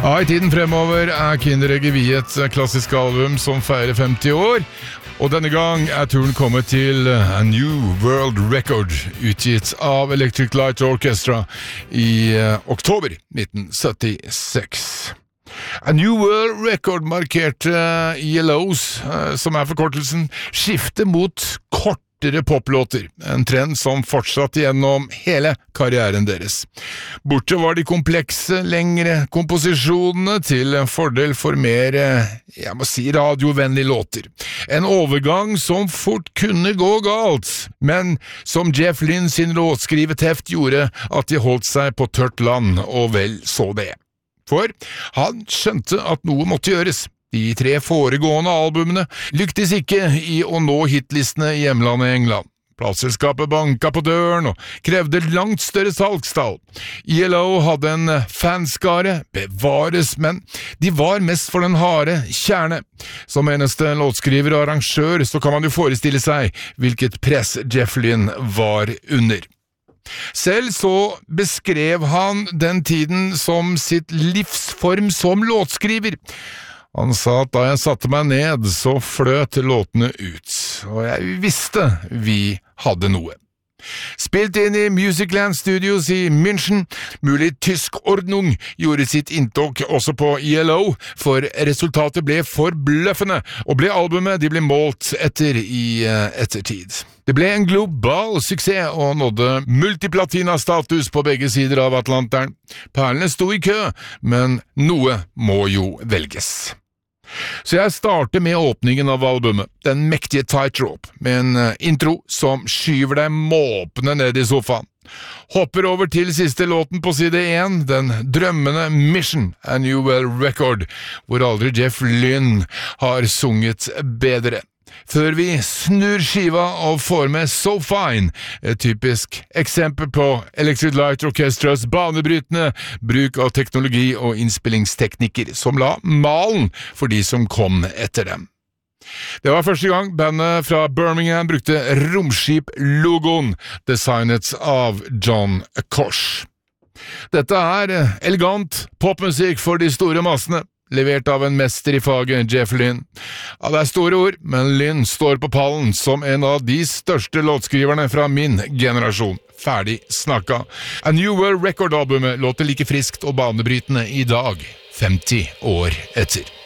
Ja, i tiden fremover Kinderegget viet klassisk album som feirer 50 år, og denne gang turen kommet til A New World Record, utgitt av Electric Light Orchestra i oktober 1976. A New World Record markerte ELOs, som forkortelsen, skifte mot kortere poplåter, en trend som fortsatte gjennom hele karrieren deres. Borte var de komplekse, lengre komposisjonene til fordel for mer, jeg må si, radiovennlige låter. En overgang som fort kunne gå galt, men som Jeff Lynne sin låtskriveteft gjorde at de holdt seg på tørt land, og vel så det. For han skjønte at noe måtte gjøres. De 3 foregående albumene lyktes ikke i å nå hitlistene i hjemlandet England. Plateselskapet banka på døren og krevde langt større salgstall. ELO hadde en fanskare, bevares, men de var mest for den harde kjerne. Som eneste låtskriver og arrangør så kan man jo forestille seg hvilket press Jeff Lynne var under. Selv så beskrev han den tiden som sitt livsform som låtskriver. Han sa at da jeg satte meg ned, så fløt låtene ut, og jeg visste vi hadde noe. Spilt inn i Musicland Studios i München, mulig tysk ordnung gjorde sitt inntog også på ELO, for resultatet ble forbløffende, og ble albumet de ble målt etter i ettertid. Det ble en global suksess og nådde multiplatina-status på begge sider av Atlanteren. Perlene sto i kø, men noe må jo velges. Så jeg starter med åpningen av albumet, den mektige Tightrope, med en intro som skyver deg måpende ned i sofaen. Hopper over til siste låten på side 1, den drømmende Mission, A New World Record, hvor aldri Jeff Lynne har sunget bedre. Før vi snur skiva og får med So Fine, et typisk eksempel på Electric Light Orchestras banebrytende bruk av teknologi og innspillingsteknikker som la malen for de som kom etter dem. Det var første gang bandet fra Birmingham brukte romskip-logoen, designet av John Kosh. Dette elegant popmusikk for de store massene, levert av en mester i faget, Jeff Lynne. Ja, det store ord, men Lynne står på pallen som en av de største låtskriverne fra min generasjon. Ferdig snakka. A New World Record-albumet låter like friskt og banebrytende i dag, 50 år etter.